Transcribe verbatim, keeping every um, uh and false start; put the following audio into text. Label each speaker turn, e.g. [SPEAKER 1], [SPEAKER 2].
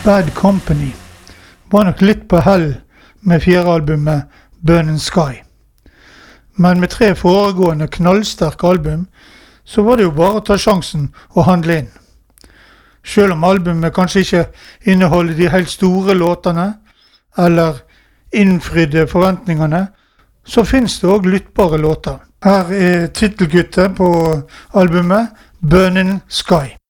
[SPEAKER 1] Bad Company var nok litt på hell med fjerde albumet Burning Sky. Men med tre foregående knallsterke album, så var det jo bare å ta sjansen og handle inn. Selv om albumet kanskje ikke inneholder de helt store låtene, eller innfridde forventningene, så finnes det også lyttbare låter. Her er titelkuttet på albumet Burning Sky.